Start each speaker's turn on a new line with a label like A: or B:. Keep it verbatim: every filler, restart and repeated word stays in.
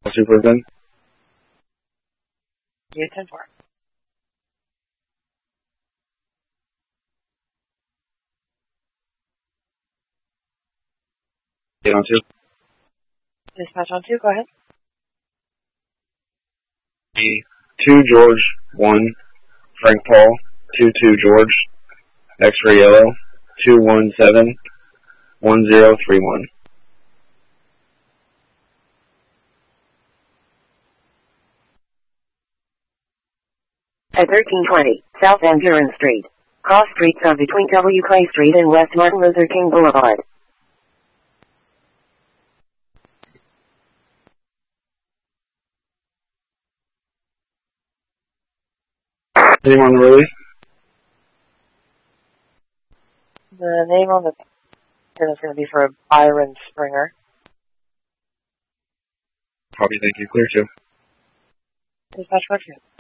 A: Super then.
B: You ten four.
A: Get on two.
B: Dispatch on two, go ahead.
A: two George, one Frank Paul, two two George, X-ray yellow, two one seven, one zero three one.
C: At thirteen twenty, South Van Buren Street. Cross streets are between W. Clay Street and West Martin Luther King Boulevard.
A: Name on the release?
B: The name on the is going to be for Byron Springer.
A: Copy, thank you. Clear two.
B: Dispatch, go two.